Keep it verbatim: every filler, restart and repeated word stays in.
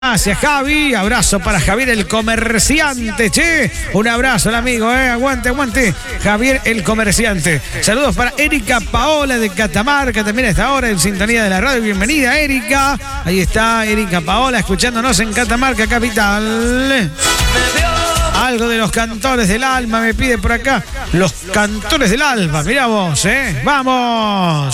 Gracias, Javi. Abrazo para Javier el comerciante, che. Un abrazo al amigo, eh. Aguante, aguante. Javier el comerciante. Saludos para Erika Paola de Catamarca, también a esta hora en sintonía de la radio. Bienvenida, Erika. Ahí está Erika Paola escuchándonos en Catamarca, capital. Algo de los cantores del alma me pide por acá. Los cantores del alma, mirá vos, eh. Vamos.